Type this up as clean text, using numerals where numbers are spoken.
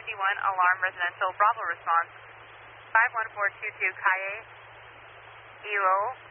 T1, alarm residential, Bravo response. 51422 Kaye, ELO.